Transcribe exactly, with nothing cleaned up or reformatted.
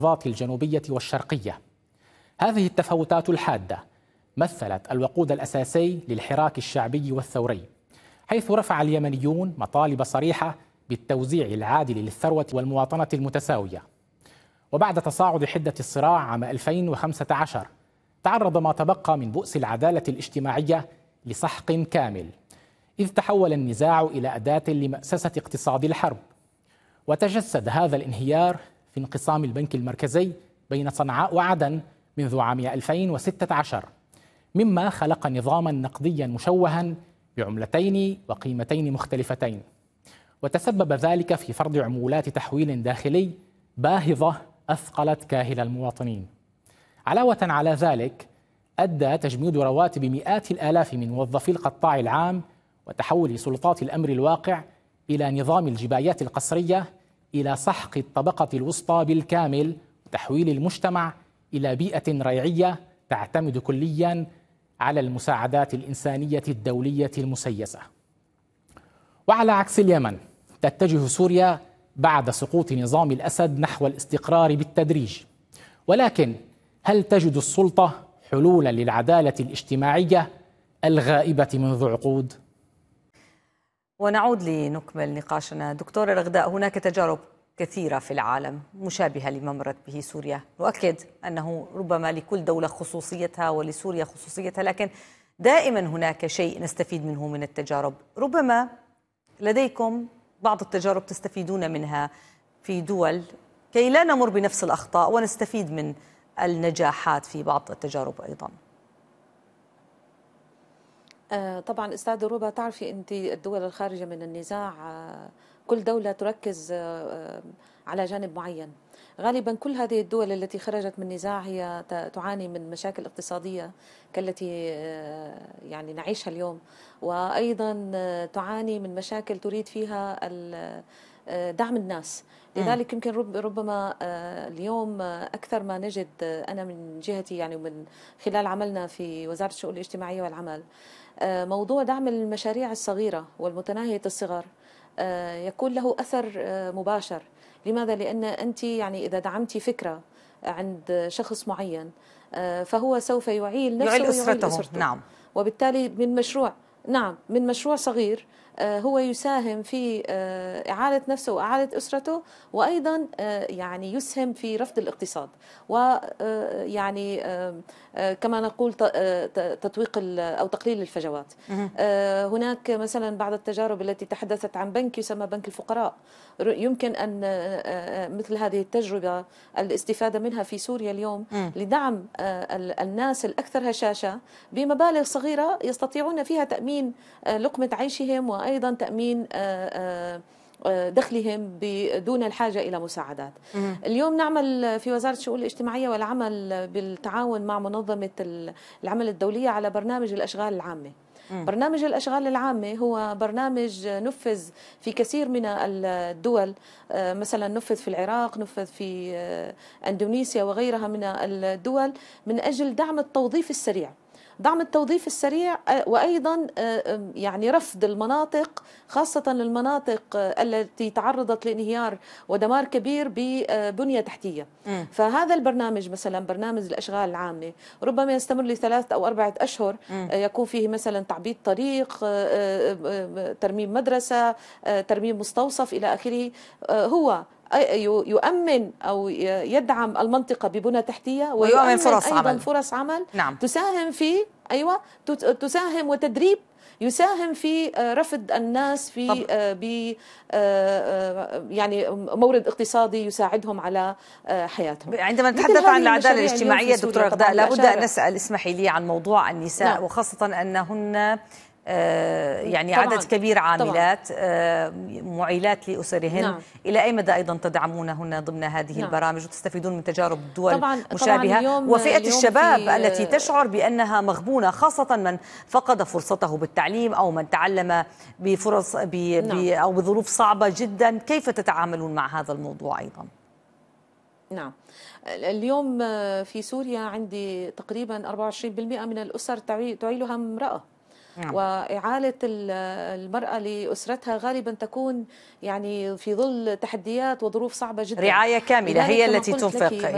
المحافظات الجنوبية والشرقية. هذه التفاوتات الحادة مثلت الوقود الأساسي للحراك الشعبي والثوري، حيث رفع اليمنيون مطالب صريحة بالتوزيع العادل للثروة والمواطنة المتساوية. وبعد تصاعد حدة الصراع عام ألفين وخمسة عشر تعرض ما تبقى من بؤس العدالة الاجتماعية لسحق كامل، إذ تحول النزاع إلى أداة لمأسسة اقتصاد الحرب. وتجسد هذا الانهيار في انقسام البنك المركزي بين صنعاء وعدن منذ عام ألفين وستة عشر، مما خلق نظاما نقديا مشوها بعملتين وقيمتين مختلفتين، وتسبب ذلك في فرض عمولات تحويل داخلي باهظة أثقلت كاهل المواطنين. علاوة على ذلك، أدى تجميد رواتب مئات الآلاف من موظفي القطاع العام وتحول سلطات الأمر الواقع إلى نظام الجبايات القسرية إلى سحق الطبقة الوسطى بالكامل، وتحويل المجتمع إلى بيئة ريعية تعتمد كليا على المساعدات الإنسانية الدولية المسيسة. وعلى عكس اليمن، تتجه سوريا بعد سقوط نظام الأسد نحو الاستقرار بالتدريج. ولكن هل تجد السلطة حلولا للعدالة الاجتماعية الغائبة منذ عقود؟ ونعود لنكمل نقاشنا. دكتور رغداء، هناك تجارب كثيرة في العالم مشابهة لما مرت به سوريا، نؤكد أنه ربما لكل دولة خصوصيتها ولسوريا خصوصيتها، لكن دائما هناك شيء نستفيد منه من التجارب. ربما لديكم بعض التجارب تستفيدون منها في دول كي لا نمر بنفس الأخطاء ونستفيد من النجاحات في بعض التجارب أيضا. طبعا أستاذ ربا، تعرفي أنت الدول الخارجة من النزاع كل دولة تركز على جانب معين. غالبا كل هذه الدول التي خرجت من النزاع هي تعاني من مشاكل اقتصادية كالتي يعني نعيشها اليوم، وأيضا تعاني من مشاكل تريد فيها دعم الناس. لذلك يمكن ربما اليوم أكثر ما نجد، أنا من جهتي يعني ومن خلال عملنا في وزارة الشؤون الاجتماعية والعمل، موضوع دعم المشاريع الصغيرة والمتناهية الصغر يكون له أثر مباشر. لماذا؟ لأن أنت يعني إذا دعمتي فكرة عند شخص معين فهو سوف يعيل نفسه يعيل أسرته. ويعيل أسرته. نعم. وبالتالي من مشروع نعم من مشروع صغير هو يساهم في إعالة نفسه وإعالة أسرته، وأيضا يعني يسهم في رفض الاقتصاد، ويعني كما نقول تطويق أو تقليل الفجوات. هناك مثلا بعض التجارب التي تحدثت عن بنك يسمى بنك الفقراء، يمكن أن مثل هذه التجربة الاستفادة منها في سوريا اليوم لدعم الناس الأكثر هشاشة بمبالغ صغيرة يستطيعون فيها تأمين لقمة عيشهم وأيضا تأمين دخلهم بدون الحاجة إلى مساعدات. اليوم نعمل في وزارة الشؤون الاجتماعية والعمل بالتعاون مع منظمة العمل الدولية على برنامج الأشغال العامة. برنامج الأشغال العامة هو برنامج نفذ في كثير من الدول، مثلا نفذ في العراق، نفذ في أندونيسيا وغيرها من الدول، من أجل دعم التوظيف السريع. دعم التوظيف السريع وأيضا يعني رفض المناطق، خاصة المناطق التي تعرضت لانهيار ودمار كبير ببنية تحتية. م. فهذا البرنامج مثلا برنامج الأشغال العامة ربما يستمر لثلاثة أو أربعة أشهر، م. يكون فيه مثلا تعبيد طريق، ترميم مدرسة، ترميم مستوصف إلى آخره. هو يؤمن أو يدعم المنطقة ببنى تحتية ويؤمن فرص أيضا عمل. فرص عمل نعم. تساهم في أيوة تساهم وتدريب يساهم في رفض الناس في ب يعني مورد اقتصادي يساعدهم على حياتهم. عندما نتحدث عن العدالة الاجتماعية دكتورة رغداء، لابد أن نسأل، اسمحي لي، عن موضوع النساء. نعم. وخاصة أنهن يعني طبعاً عدد كبير عاملات معيلات لأسرهن. نعم. إلى أي مدى أيضا تدعمونهن ضمن هذه نعم. البرامج وتستفيدون من تجارب دول طبعاً مشابهة؟ طبعاً وفئة اليوم الشباب التي تشعر بأنها مغبونة، خاصة من فقد فرصته بالتعليم أو من تعلم بفرص بي نعم. بي أو بظروف صعبة جدا، كيف تتعاملون مع هذا الموضوع أيضا؟ نعم، اليوم في سوريا عندي تقريبا أربعة وعشرين بالمئة من الأسر تعيلها امرأة. نعم. وإعالة المرأة لأسرتها غالبا تكون يعني في ظل تحديات وظروف صعبة جدا، رعاية كاملة هي التي تنفق.